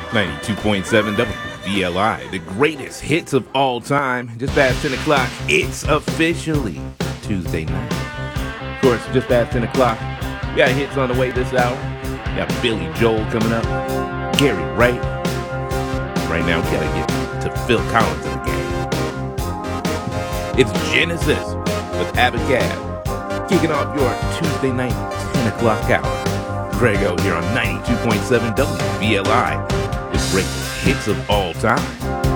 92.7 WVLI, the greatest hits of all time. Just past 10 o'clock, it's officially Tuesday night. Of course, just past 10 o'clock, we got hits on the way this hour. We got Billy Joel coming up, Gary Wright. Right now, we gotta get to Phil Collins in the game. It's Genesis with Abacab, kicking off your Tuesday night 10 o'clock hour. Grego here on 92.7 WVLI, the greatest hits of all time.